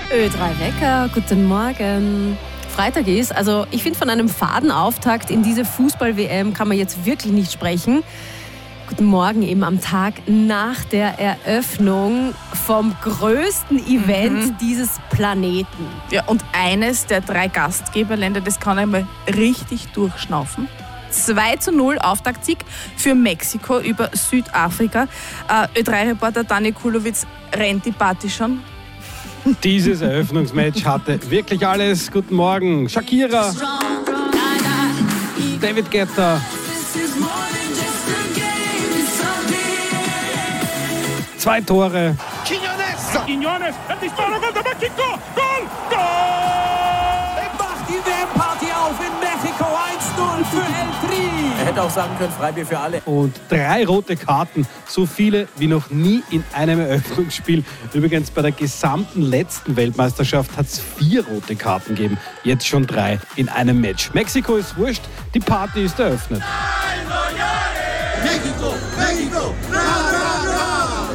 Ö3 Wecker, guten Morgen. Freitag ist, also ich finde, von einem faden Auftakt in diese Fußball-WM kann man jetzt wirklich nicht sprechen. Guten Morgen eben am Tag nach der Eröffnung vom größten Event dieses Planeten. Ja, und eines der 3 Gastgeberländer, das kann einmal richtig durchschnaufen. 2:0 Auftaktsieg für Mexiko über Südafrika. Ö3-Reporter Dani Kulowitz, rennt die Party schon? Dieses Eröffnungsmatch hatte wirklich alles. Guten Morgen, Shakira, David Guetta, 2 Tore. Quiñones, el disparo, gol de México, Gol! Er macht die WM-Party auf in Mexiko, 1:0 für El Tri. Er hätte auch sagen können, Freibier für alle. Und 3 rote Karten, so viele wie noch nie in einem Eröffnungsspiel. Übrigens bei der gesamten letzten Weltmeisterschaft hat es 4 rote Karten gegeben, jetzt schon 3 in einem Match. Mexiko ist wurscht, die Party ist eröffnet. México, México, ra, ra, ra.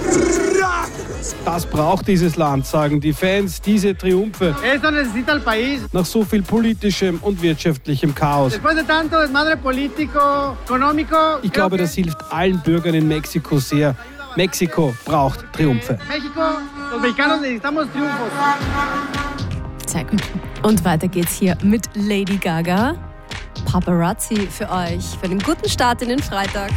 Das braucht dieses Land, sagen die Fans, diese Triumphe. Esto necesita el país. Nach so viel politischem und wirtschaftlichem Chaos. Después de tanto desmadre político, económico. Ich glaube, das hilft allen Bürgern in Mexiko sehr. Mexiko braucht Triumphe. México, los mexicanos necesitamos triunfos. Sehr gut. Und weiter geht's hier mit Lady Gaga. Paparazzi für euch, für den guten Start in den Freitag.